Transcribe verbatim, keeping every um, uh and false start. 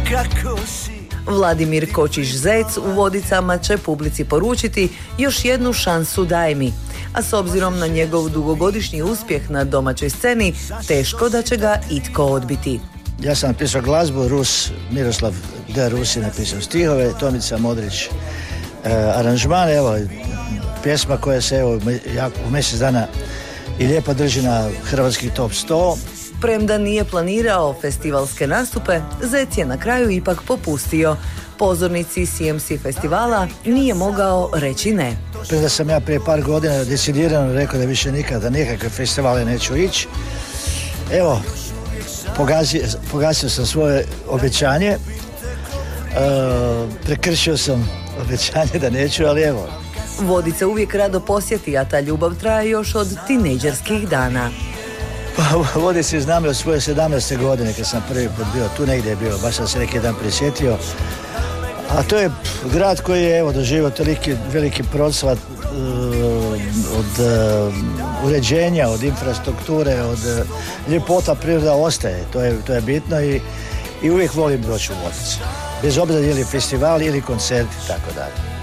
kako si. Vladimir Kočić-Zec u Vodicama će publici poručiti još jednu šansu daj mi. A s obzirom na njegov dugogodišnji uspjeh na domaćoj sceni, teško da će ga itko odbiti. Ja sam napisao glazbu, Rus, Miroslav D. Rus je napisao stihove, Tomica Modrić e, aranžman, evo, pjesma koja se evo, u mjesec dana i lijepo drži na hrvatski top sto. Premda nije planirao festivalske nastupe, Zec je na kraju ipak popustio. Pozornici C M C festivala nije mogao reći ne. Premda sam ja prije par godina decidirano rekao da više nikada nikakve festivale neću ići. Evo, pogasio, pogasio sam svoje obećanje, e, prekršio sam obećanje da neću, ali evo. Vodice uvijek rado posjeti, a ta ljubav traje još od tinejdžerskih dana. Pa Vodice znam od svoje sedamnaeste godine kad sam prvi put bio, tu negdje je bio, baš sam se neki dan prisjetio. A to je grad koji je evo doživio toliki veliki procvat uh, od uh, uređenja, od infrastrukture, od uh, ljepota priroda ostaje, to je, to je bitno i, i uvijek volim doći u Vodice. Bez obzira ili festival ili koncerti, tako dalje.